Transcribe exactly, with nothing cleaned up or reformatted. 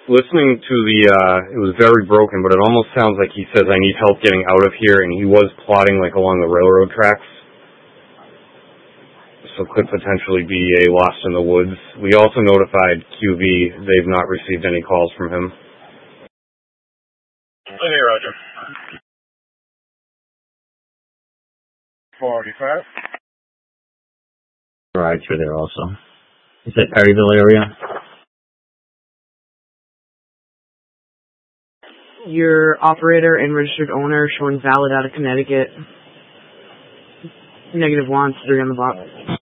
listening to the, uh, it was very broken, but it almost sounds like he says, I need help getting out of here, and he was plotting, like, along the railroad tracks. So could potentially be a lost in the woods. We also notified Q V. They've not received any calls from him. Okay, Roger. forty-five. Right through there also. Is that Perryville area? Your operator and registered owner showing valid out of Connecticut. Negative one, three on the box.